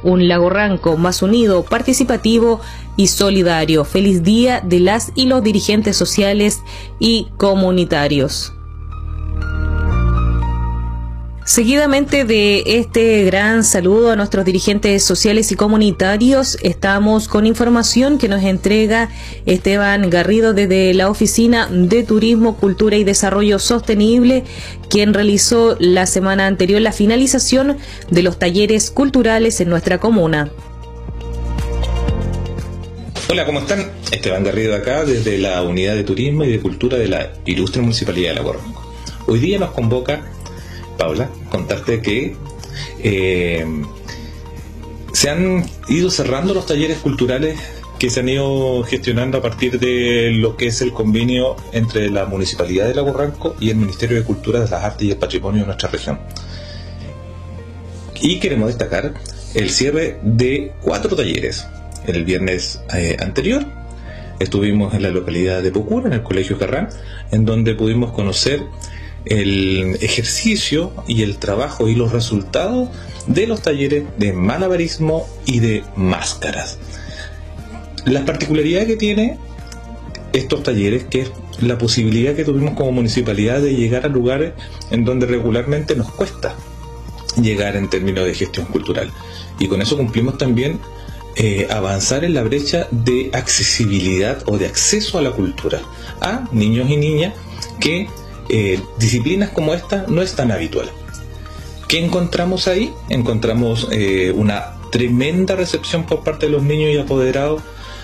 un Lago Ranco más unido, participativo y solidario. Feliz día de las y los dirigentes sociales y comunitarios. Seguidamente de este gran saludo a nuestros dirigentes sociales y comunitarios, estamos con información que nos entrega Esteban Garrido desde la Oficina de Turismo, Cultura y Desarrollo Sostenible, quien realizó la semana anterior la finalización de los talleres culturales en nuestra comuna. Hola, ¿cómo están? Esteban Garrido acá desde la Unidad de Turismo y de Cultura de la Ilustre Municipalidad de Lago Ranco. Hoy día nos convoca Paula, contarte que se han ido cerrando los talleres culturales que se han ido gestionando a partir de lo que es el convenio entre la Municipalidad de Lago Ranco y el Ministerio de Cultura, de las Artes y el Patrimonio de nuestra región. Y queremos destacar el cierre de 4 talleres. El viernes anterior estuvimos en la localidad de Pucura, en el Colegio Carrán, en donde pudimos conocer el ejercicio y el trabajo y los resultados de los talleres de malabarismo y de máscaras. La particularidad que tiene estos talleres, que es la posibilidad que tuvimos como municipalidad de llegar a lugares en donde regularmente nos cuesta llegar en términos de gestión cultural, y con eso cumplimos también avanzar en la brecha de accesibilidad o de acceso a la cultura a niños y niñas que disciplinas como esta no es tan habitual. ¿Qué encontramos ahí? Encontramos una tremenda recepción por parte de los niños y apoderados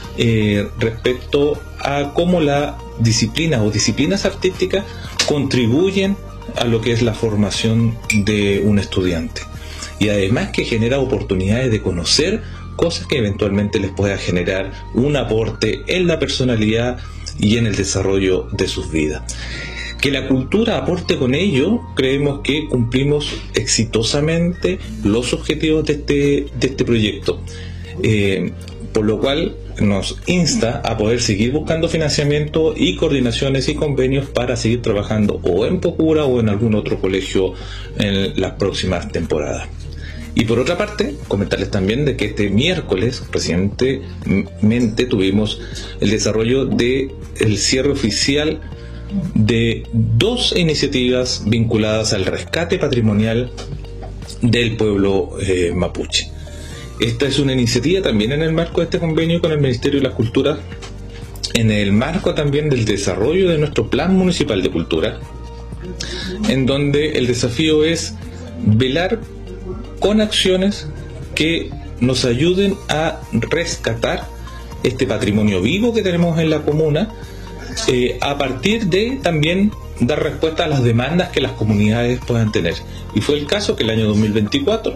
respecto a cómo las disciplinas o disciplinas artísticas contribuyen a lo que es la formación de un estudiante, y además que genera oportunidades de conocer cosas que eventualmente les pueda generar un aporte en la personalidad y en el desarrollo de sus vidas. Que la cultura aporte con ello, creemos que cumplimos exitosamente los objetivos de este proyecto, por lo cual nos insta a poder seguir buscando financiamiento y coordinaciones y convenios para seguir trabajando o en Pucura o en algún otro colegio en las próximas temporadas. Y por otra parte, comentarles también de que este miércoles recientemente tuvimos el desarrollo del cierre oficial de 2 iniciativas vinculadas al rescate patrimonial del pueblo mapuche. Esta es una iniciativa también en el marco de este convenio con el Ministerio de la Cultura, en el marco también del desarrollo de nuestro Plan Municipal de Cultura, en donde el desafío es velar con acciones que nos ayuden a rescatar este patrimonio vivo que tenemos en la comuna, a partir de también dar respuesta a las demandas que las comunidades puedan tener. Y fue el caso que el año 2024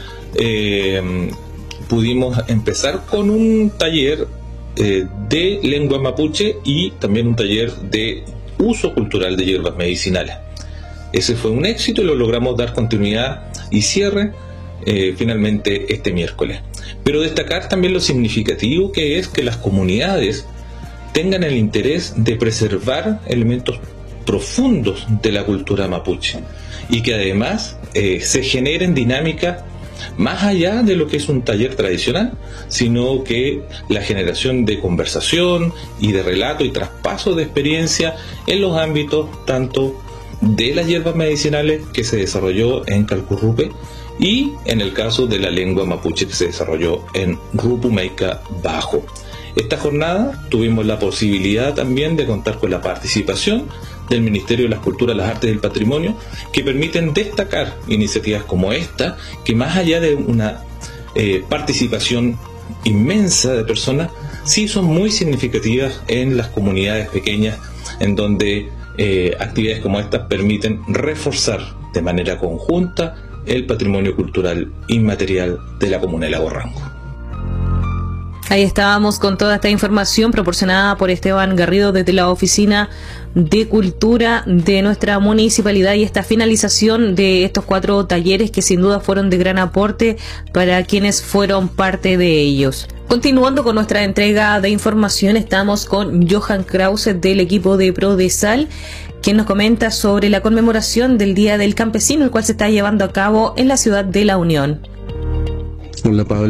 pudimos empezar con un taller de lengua mapuche y también un taller de uso cultural de hierbas medicinales. Ese fue un éxito y lo logramos dar continuidad y cierre finalmente este miércoles. Pero destacar también lo significativo que es que las comunidades tengan el interés de preservar elementos profundos de la cultura mapuche y que además se generen dinámicas más allá de lo que es un taller tradicional, sino que la generación de conversación y de relato y traspaso de experiencia en los ámbitos tanto de las hierbas medicinales que se desarrolló en Calcurrupe y en el caso de la lengua mapuche que se desarrolló en Rupumeica Bajo. Esta jornada tuvimos la posibilidad también de contar con la participación del Ministerio de las Culturas, las Artes y el Patrimonio, que permiten destacar iniciativas como esta, que más allá de una participación inmensa de personas, sí son muy significativas en las comunidades pequeñas, en donde actividades como estas permiten reforzar de manera conjunta el patrimonio cultural inmaterial de la comuna de Lago Ranco. Ahí estábamos con toda esta información proporcionada por Esteban Garrido desde la Oficina de Cultura de nuestra municipalidad y esta finalización de estos 4 talleres que sin duda fueron de gran aporte para quienes fueron parte de ellos. Continuando con nuestra entrega de información, estamos con Johan Krause del equipo de Prodesal, quien nos comenta sobre la conmemoración del Día del Campesino, el cual se está llevando a cabo en la ciudad de La Unión. Hola, Pablo.